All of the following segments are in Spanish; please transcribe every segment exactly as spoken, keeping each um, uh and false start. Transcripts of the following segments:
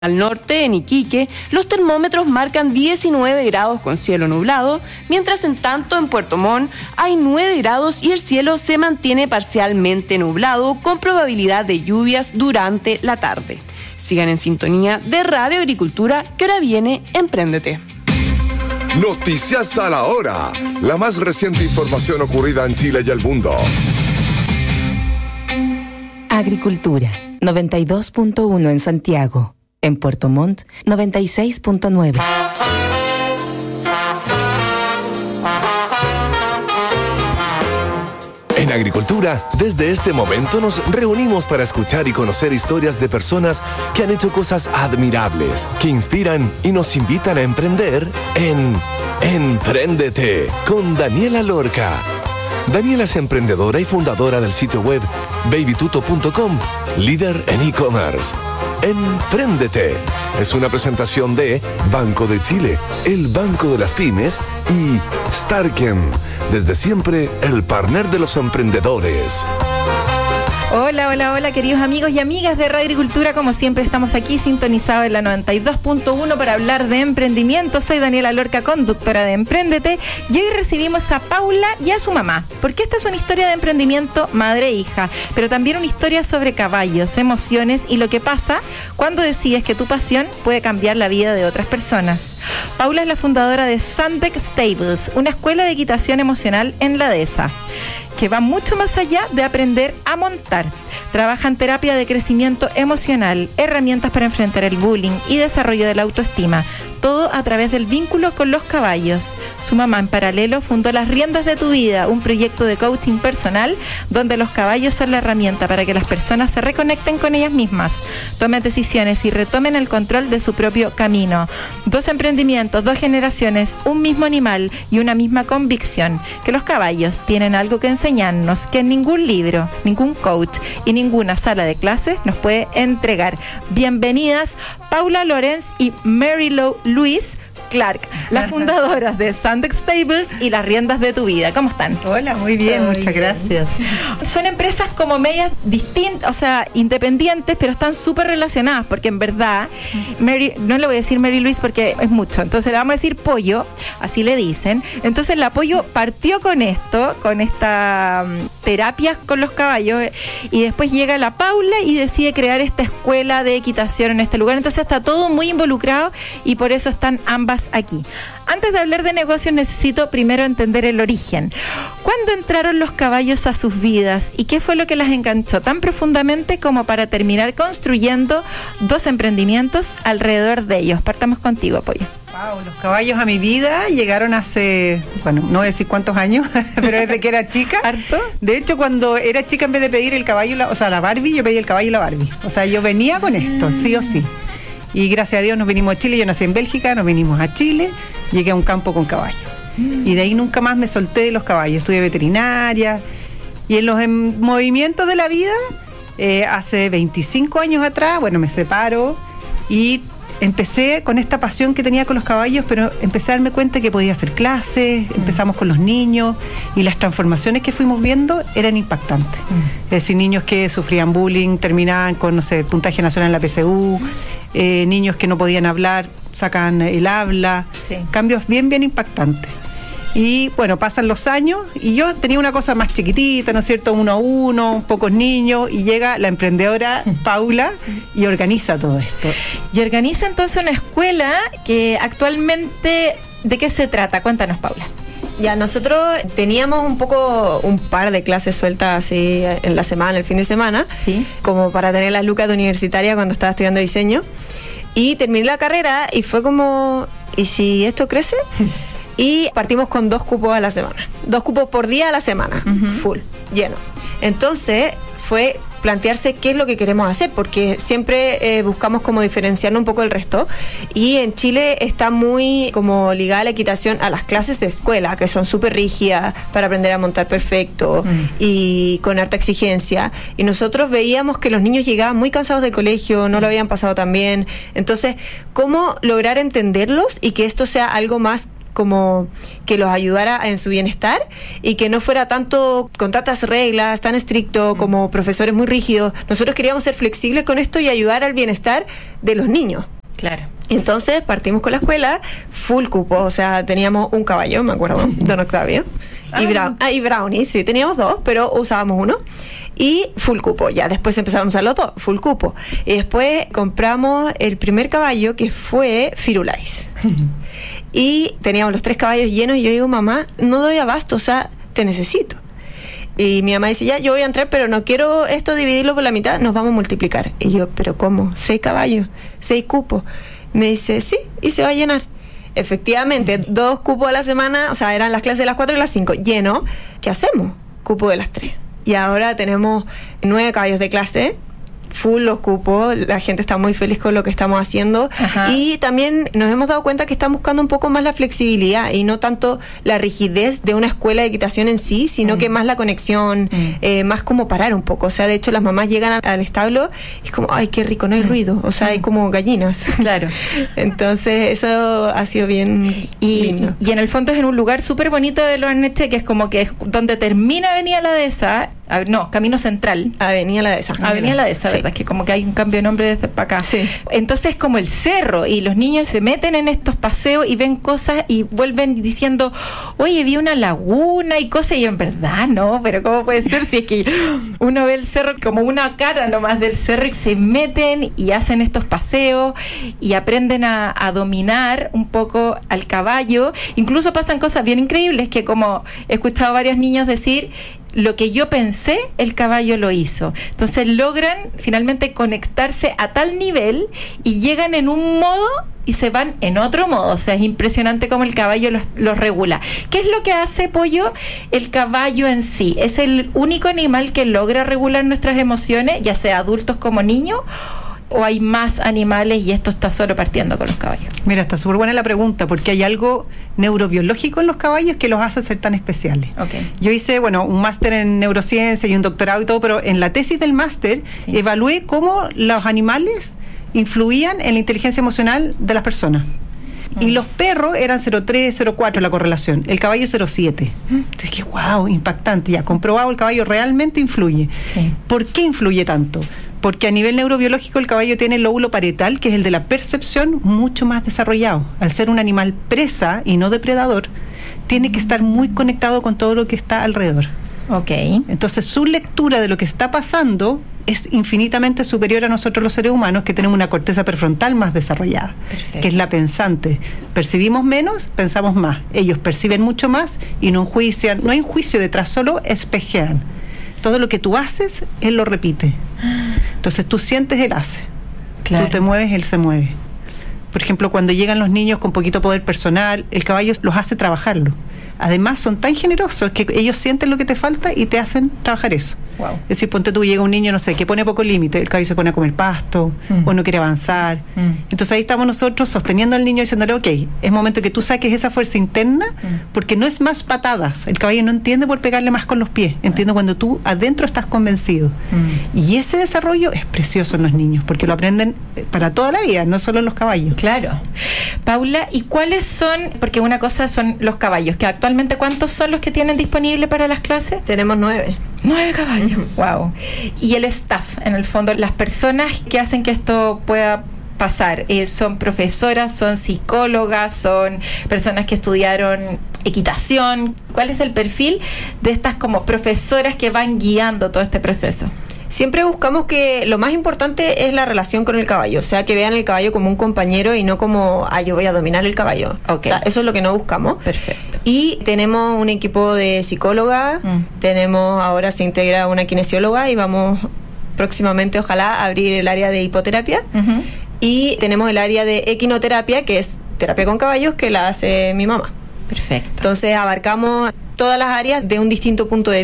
Al norte, en Iquique, los termómetros marcan diecinueve grados con cielo nublado, mientras en tanto en Puerto Montt hay nueve grados y el cielo se mantiene parcialmente nublado con probabilidad de lluvias durante la tarde. Sigan en sintonía de Radio Agricultura, que ahora viene Empréndete. Noticias a la hora, la más reciente información ocurrida en Chile y el mundo. Agricultura, noventa y dos punto uno en Santiago. En Puerto Montt, noventa y seis punto nueve. En Agricultura, desde este momento nos reunimos para escuchar y conocer historias de personas que han hecho cosas admirables, que inspiran y nos invitan a emprender en Empréndete con Daniela Lorca. Daniela es emprendedora y fundadora del sitio web baby tuto punto com, líder en e-commerce. Empréndete es una presentación de Banco de Chile, el Banco de las Pymes, y Starken, desde siempre el partner de los emprendedores. Hola, hola, hola, queridos amigos y amigas de Radio Agricultura. Como siempre estamos aquí sintonizados en la noventa y dos punto uno para hablar de emprendimiento. Soy Daniela Lorca, conductora de Empréndete, y hoy recibimos a Paula y a su mamá, porque esta es una historia de emprendimiento madre e hija, pero también una historia sobre caballos, emociones y lo que pasa cuando decides que tu pasión puede cambiar la vida de otras personas. Paula es la fundadora de Sandex Stables, una escuela de equitación emocional en la dehesa, que va mucho más allá de aprender a montar. Trabaja en terapia de crecimiento emocional, herramientas para enfrentar el bullying y desarrollo de la autoestima, todo a través del vínculo con los caballos. Su mamá, en paralelo, fundó Las Riendas de tu Vida, un proyecto de coaching personal donde los caballos son la herramienta para que las personas se reconecten con ellas mismas, tomen decisiones y retomen el control de su propio camino. Dos emprendimientos, dos generaciones, un mismo animal y una misma convicción, que los caballos tienen algo que enseñarnos que ningún libro, ningún coach y ninguna sala de clases nos puede entregar. Bienvenidas Paula Lorenz y Mary Lou Luis Clark, las fundadoras de Sandex Stables y Las Riendas de tu Vida. ¿Cómo están? Hola, muy bien, muy muchas bien. Gracias. Son empresas como medias distintas, o sea, independientes, pero están súper relacionadas, porque en verdad, Mary, no le voy a decir Mary Luis porque es mucho, entonces le vamos a decir Pollo, así le dicen. Entonces la Pollo partió con esto, con esta um, terapias con los caballos, y después llega la Paula y decide crear esta escuela de equitación en este lugar. Entonces está todo muy involucrado y por eso están ambas aquí. Antes de hablar de negocios, necesito primero entender el origen. ¿Cuándo entraron los caballos a sus vidas y qué fue lo que las enganchó tan profundamente como para terminar construyendo dos emprendimientos alrededor de ellos? Partamos contigo, Pollo. Wow, los caballos a mi vida llegaron hace, bueno, no voy a decir cuántos años, pero desde que era chica. ¿Harto? De hecho, cuando era chica, en vez de pedir el caballo, la, o sea, la Barbie, yo pedí el caballo y la Barbie. O sea, yo venía con esto, mm. sí o sí. Y gracias a Dios nos vinimos a Chile, yo nací en Bélgica, nos vinimos a Chile, llegué a un campo con caballos. Mm. Y de ahí nunca más me solté de los caballos, estudié veterinaria. Y en los en movimientos de la vida, eh, hace veinticinco años atrás, bueno, me separo y empecé con esta pasión que tenía con los caballos, pero empecé a darme cuenta que podía hacer clases, mm. empezamos con los niños y las transformaciones que fuimos viendo eran impactantes. Mm. Es decir, niños que sufrían bullying, terminaban con, no sé, puntaje nacional en la P S U, mm. eh, niños que no podían hablar, sacan el habla, sí. Cambios bien, bien impactantes. Y bueno, pasan los años y yo tenía una cosa más chiquitita, ¿no es cierto? Uno a uno, pocos niños, y llega la emprendedora Paula y organiza todo esto. Y organiza entonces una escuela que actualmente, ¿de qué se trata? Cuéntanos, Paula. Ya, nosotros teníamos un poco, un par de clases sueltas así en la semana, el fin de semana, ¿sí? Como para tener las lucas de universitaria cuando estaba estudiando diseño. Y terminé la carrera y fue como, ¿y si esto crece? Y partimos con dos cupos a la semana. Dos cupos por día a la semana, uh-huh. Full, lleno. Entonces fue plantearse qué es lo que queremos hacer, porque siempre eh, buscamos como diferenciarnos un poco del resto. Y en Chile está muy como ligada la equitación a las clases de escuela, que son súper rígidas para aprender a montar perfecto, mm. y con harta exigencia. Y nosotros veíamos que los niños llegaban muy cansados del colegio, no lo habían pasado tan bien. Entonces, ¿cómo lograr entenderlos y que esto sea algo más como que los ayudara en su bienestar y que no fuera tanto con tantas reglas, tan estricto, como profesores muy rígidos. Nosotros queríamos ser flexibles con esto y ayudar al bienestar de los niños. Claro. Entonces partimos con la escuela full cupo, o sea, teníamos un caballo, me acuerdo, Don Octavio, y, Brown, ah, y Brownie, sí, teníamos dos, pero usábamos uno. Y full cupo, ya después empezamos a usar los dos, full cupo. Y después compramos el primer caballo, que fue Firulais. Y teníamos los tres caballos llenos y yo digo, mamá, no doy abasto, o sea, te necesito. Y mi mamá dice, ya, yo voy a entrar, pero no quiero esto dividirlo por la mitad, nos vamos a multiplicar. Y yo, ¿pero cómo? ¿Seis caballos? ¿Seis cupos? Me dice, sí, y se va a llenar. Efectivamente, dos cupos a la semana, o sea, eran las clases de las cuatro y las cinco, lleno. ¿Qué hacemos? Cupo de las tres. Y ahora tenemos nueve caballos de clase, full los cupos, la gente está muy feliz con lo que estamos haciendo. Ajá. Y también nos hemos dado cuenta que están buscando un poco más la flexibilidad y no tanto la rigidez de una escuela de equitación en sí, sino mm. que más la conexión, mm. eh, más como parar un poco. O sea, de hecho las mamás llegan a, al establo y es como, ay, qué rico, no hay mm. ruido, o sea, mm. hay como gallinas. Claro. Entonces eso ha sido bien y, lindo. Y, y en el fondo es en un lugar súper bonito de Loarnechea, que es como que es donde termina Avenida La Dehesa, no, Camino Central. Avenida La Dehesa. Avenida La Dehesa, sí. Es que como que hay un cambio de nombre desde para acá. Sí. Entonces como el cerro y los niños se meten en estos paseos y ven cosas y vuelven diciendo, oye, vi una laguna y cosas, y en verdad no, pero ¿cómo puede ser si es que uno ve el cerro como una cara nomás del cerro y se meten y hacen estos paseos y aprenden a, a dominar un poco al caballo? Incluso pasan cosas bien increíbles que, como he escuchado a varios niños decir, lo que yo pensé, el caballo lo hizo. Entonces logran finalmente conectarse a tal nivel y llegan en un modo y se van en otro modo. O sea, es impresionante cómo el caballo los, los regula. ¿Qué es lo que hace, Pollo, el caballo en sí? ¿Es el único animal que logra regular nuestras emociones, ya sea adultos como niños? ¿O hay más animales y esto está solo partiendo con los caballos? Mira, está súper buena la pregunta, porque hay algo neurobiológico en los caballos que los hace ser tan especiales. Okay. Yo hice, bueno, un máster en neurociencia y un doctorado y todo, pero en la tesis del máster sí. evalué cómo los animales influían en la inteligencia emocional de las personas. Mm. Y los perros eran cero coma tres, cero coma cuatro la correlación, el caballo cero coma siete. Mm. Entonces, que wow, impactante, ya comprobado, el caballo realmente influye. Sí. ¿Por qué influye tanto? Porque a nivel neurobiológico el caballo tiene el lóbulo parietal, que es el de la percepción, mucho más desarrollado. Al ser un animal presa y no depredador, tiene que estar muy conectado con todo lo que está alrededor. Okay. Entonces su lectura de lo que está pasando es infinitamente superior a nosotros los seres humanos, que tenemos una corteza prefrontal más desarrollada. Perfecto. Que es la pensante. Percibimos menos, pensamos más. Ellos perciben mucho más y no enjuician. No hay un juicio detrás, solo espejean. Todo lo que tú haces, él lo repite. Entonces tú sientes, él hace. Claro. Tú te mueves, él se mueve. Por ejemplo, cuando llegan los niños con poquito poder personal, el caballo los hace trabajarlo. Además, son tan generosos que ellos sienten lo que te falta y te hacen trabajar eso. Wow. Es decir, ponte tú, llega un niño, no sé, que pone poco límite, el caballo se pone a comer pasto, mm. o no quiere avanzar. Mm. Entonces ahí estamos nosotros sosteniendo al niño, diciéndole, ok, es momento que tú saques esa fuerza interna, mm. porque no es más patadas. El caballo no entiende por pegarle más con los pies, entiende cuando tú adentro estás convencido. Mm. Y ese desarrollo es precioso en los niños, porque lo aprenden para toda la vida, no solo en los caballos. Claro. Paula, ¿y cuáles son? Porque una cosa son los caballos, que actualmente ¿cuántos son los que tienen disponible para las clases? Tenemos nueve. Nueve caballos. Uh-huh. Wow. Y el staff, en el fondo, las personas que hacen que esto pueda pasar, eh, son profesoras, son psicólogas, son personas que estudiaron equitación. ¿Cuál es el perfil de estas como profesoras que van guiando todo este proceso? Siempre buscamos que lo más importante es la relación con el caballo, o sea, que vean el caballo como un compañero y no como, ah, yo voy a dominar el caballo. Okay. O sea, eso es lo que no buscamos. Perfecto. Y tenemos un equipo de psicólogas, mm. tenemos, ahora se integra una kinesióloga y vamos próximamente, ojalá, a abrir el área de hipoterapia. Uh-huh. Y tenemos el área de equinoterapia, que es terapia con caballos, que la hace mi mamá. Perfecto. Entonces abarcamos todas las áreas de un distinto punto de vista.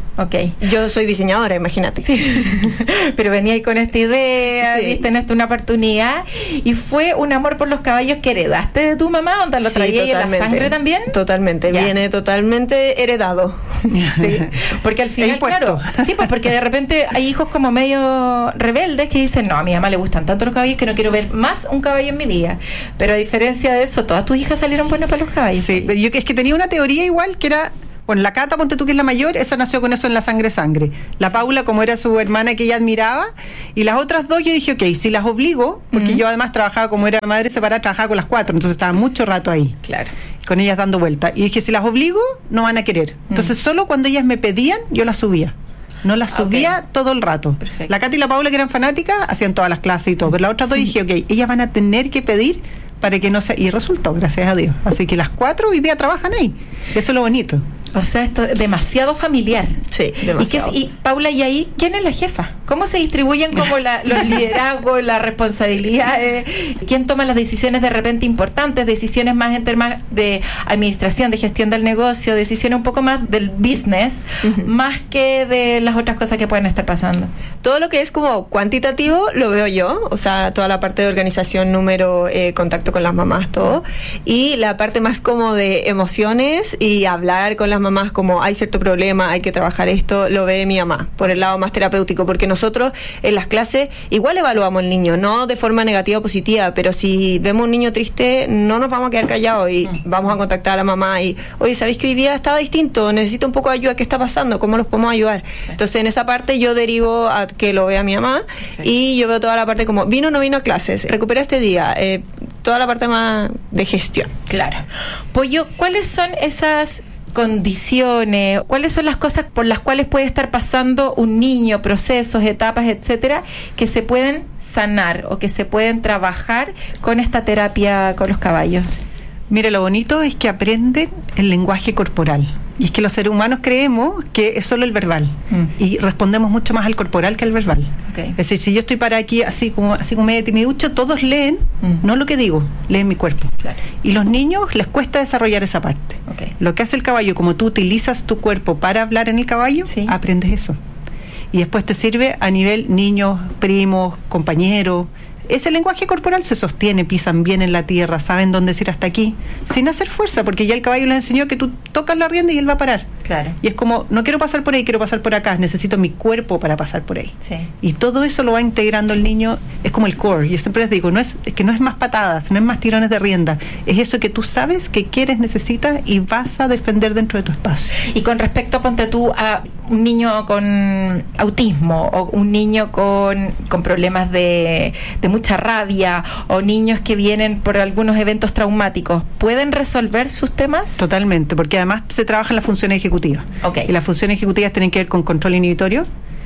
Ok. Yo soy diseñadora, imagínate. Sí. Pero venía ahí con esta idea, Sí. viste en esto una oportunidad, y fue un amor por los caballos que heredaste de tu mamá, ¿onda lo Sí, traía ahí en la totalmente. sangre también? Totalmente, Ya. viene totalmente heredado. Sí, porque al final, Impuesto. claro, sí, pues porque de repente hay hijos como medio rebeldes que dicen, no, a mi mamá le gustan tanto los caballos que no quiero ver más un caballo en mi vida. Pero a diferencia de eso, todas tus hijas salieron buenas para los caballos. Sí, pero yo es que tenía una teoría igual que era, bueno, la Cata, ponte tú que es la mayor, esa nació con eso en la sangre sangre. La Paula, como era su hermana que ella admiraba, y las otras dos yo dije, ok, si las obligo, porque Ujú. yo además trabajaba como era madre separada, trabajaba con las cuatro, entonces estaba mucho rato ahí, Claro. con ellas dando vueltas. Y dije, si las obligo, no van a querer. Entonces solo cuando ellas me pedían, yo las subía. No las Ah, subía ok. todo el rato. Perfecto. La Cata y la Paula, que eran fanáticas, hacían todas las clases y todo, pero las otras dos dije, ok, ellas van a tener que pedir para que no sea... Y resultó, gracias a Dios. Así que las cuatro hoy día trabajan ahí. Eso es lo bonito. O sea, esto es demasiado familiar. Sí, ¿Y, qué, demasiado. es- y Paula, y ahí, ¿quién es la jefa? ¿Cómo se distribuyen como la- los liderazgos, las responsabilidades? ¿Quién toma las decisiones de repente importantes? Decisiones más en temas de administración, de gestión del negocio, decisiones un poco más del business, Ujú. más que de las otras cosas que pueden estar pasando. Todo lo que es como cuantitativo lo veo yo, o sea, toda la parte de organización, número, eh, contacto con las mamás, todo. Y la parte más como de emociones y hablar con las mamás como hay cierto problema, hay que trabajar esto, lo ve mi mamá, por el lado más terapéutico, porque nosotros en las clases igual evaluamos al niño, no de forma negativa o positiva, pero si vemos un niño triste, no nos vamos a quedar callados y vamos a contactar a la mamá y, oye, ¿sabéis que hoy día estaba distinto? Necesito un poco de ayuda, ¿qué está pasando? ¿Cómo los podemos ayudar? Entonces en esa parte yo derivo a que lo vea mi mamá. Perfecto. Y yo veo toda la parte como, vino o no vino a clases, recuperé este día, eh, toda la parte más de gestión. Claro. Pollo, ¿cuáles son esas condiciones? ¿Cuáles son las cosas por las cuales puede estar pasando un niño, procesos, etapas, etcétera, que se pueden sanar o que se pueden trabajar con esta terapia con los caballos? Mire, lo bonito es que aprenden el lenguaje corporal. Y es que los seres humanos creemos que es solo el verbal. Mm. Y respondemos mucho más al corporal que al verbal. Ok. Es decir, si yo estoy para aquí así como así como medio timiducho, todos leen, Mm. no lo que digo, leen mi cuerpo. Claro. Y los niños les cuesta desarrollar esa parte. Ok. Lo que hace el caballo, como tú utilizas tu cuerpo para hablar en el caballo, Sí. aprendes eso. Y después te sirve a nivel niños, primos, compañeros. Ese lenguaje corporal se sostiene, pisan bien en la tierra, saben dónde ir hasta aquí, sin hacer fuerza, porque ya el caballo les enseñó que tú tocas la rienda y él va a parar. Claro. Y es como, no quiero pasar por ahí, quiero pasar por acá, necesito mi cuerpo para pasar por ahí. Sí. Y todo eso lo va integrando el niño, es como el core. Yo siempre les digo, no es, es que no es más patadas, no es más tirones de rienda, es eso que tú sabes que quieres, necesitas y vas a defender dentro de tu espacio. Y con respecto, ponte tú, a un niño con autismo o un niño con, con problemas de, de mucha rabia o niños que vienen por algunos eventos traumáticos, ¿pueden resolver sus temas? Totalmente, porque además se trabaja en las funciones ejecutivas. Ok. Y las funciones ejecutivas tienen que ver con control inhibitorio,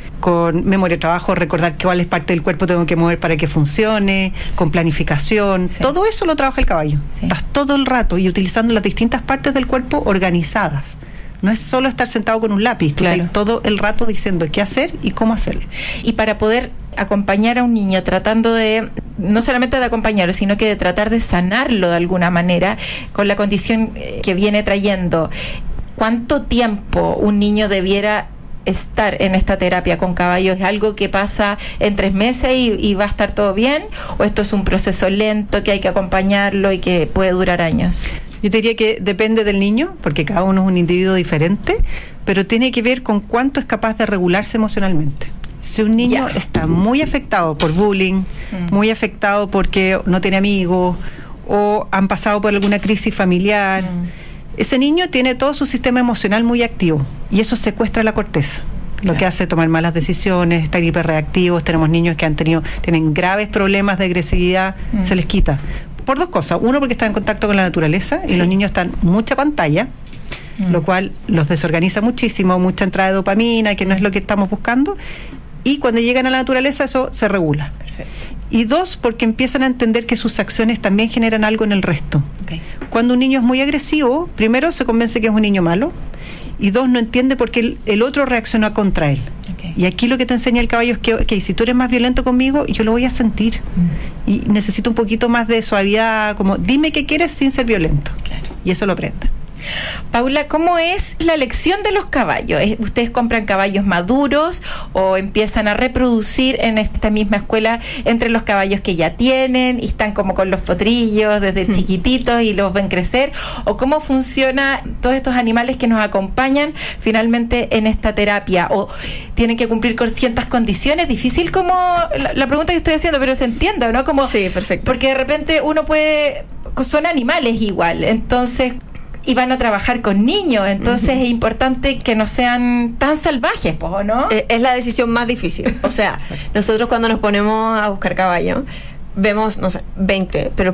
con memoria de trabajo, recordar cuál es parte del cuerpo tengo que mover para que funcione, con planificación. Sí. Todo eso lo trabaja el caballo. Sí. Estás todo el rato y utilizando las distintas partes del cuerpo organizadas. No es solo estar sentado con un lápiz, tú Claro. estás todo el rato diciendo qué hacer y cómo hacerlo. Y para poder acompañar a un niño tratando de, no solamente de acompañarlo, sino que de tratar de sanarlo de alguna manera con la condición eh, que viene trayendo, ¿cuánto tiempo un niño debiera estar en esta terapia con caballos? ¿Es algo que pasa en tres meses y, y va a estar todo bien? ¿O esto es un proceso lento que hay que acompañarlo y que puede durar años? Yo te diría que depende del niño, porque cada uno es un individuo diferente, pero tiene que ver con cuánto es capaz de regularse emocionalmente. Si un niño Ya. está muy afectado por bullying, Mm. muy afectado porque no tiene amigos o han pasado por alguna crisis familiar, Mm. ese niño tiene todo su sistema emocional muy activo y eso secuestra la corteza. Lo Claro. que hace tomar malas decisiones, estar hiperreactivos. Tenemos niños que han tenido, tienen graves problemas de agresividad, Mm. se les quita. Por dos cosas. Uno, porque están en contacto con la naturaleza y Sí. los niños están mucha pantalla, Mm. lo cual los desorganiza muchísimo, mucha entrada de dopamina, que no es lo que estamos buscando. Y cuando llegan a la naturaleza eso se regula. Perfecto. Y dos, porque empiezan a entender que sus acciones también generan algo en el resto. Okay. Cuando un niño es muy agresivo, primero se convence que es un niño malo y dos, no entiende por qué el, el otro reaccionó contra él. Okay. Y aquí lo que te enseña el caballo es que okay, si tú eres más violento conmigo, yo lo voy a sentir. Mm. Y necesito un poquito más de suavidad, como dime qué quieres sin ser violento. Claro. Y eso lo aprende. Paula, ¿cómo es la elección de los caballos? ¿Ustedes compran caballos maduros o empiezan a reproducir en esta misma escuela entre los caballos que ya tienen y están como con los potrillos desde hmm. chiquititos y los ven crecer? ¿O cómo funciona todos estos animales que nos acompañan finalmente en esta terapia? ¿O tienen que cumplir con ciertas condiciones? Difícil como la, la pregunta que estoy haciendo, pero se entiende, ¿no? Como, sí, perfecto. Porque de repente uno puede... Son animales igual, entonces... y van a trabajar con niños, entonces uh-huh. es importante que no sean tan salvajes, ¿o no? Es la decisión más difícil. O sea, nosotros cuando nos ponemos a buscar caballo, vemos, no sé, veinte, pero